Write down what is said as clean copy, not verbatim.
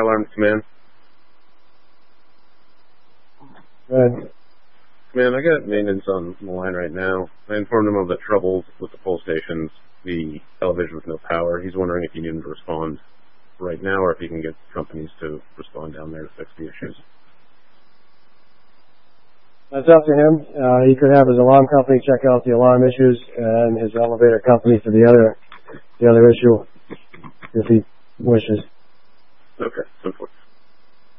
Alarms Command. Good. Man, I got maintenance on the line right now. I informed him of the troubles with the pole stations, the television with no power. He's wondering if you need him to respond right now or if he can get companies to respond down there to fix the issues. That's up to him. He could have his alarm company check out the alarm issues and his elevator company for the other issue if he wishes. Okay, simple.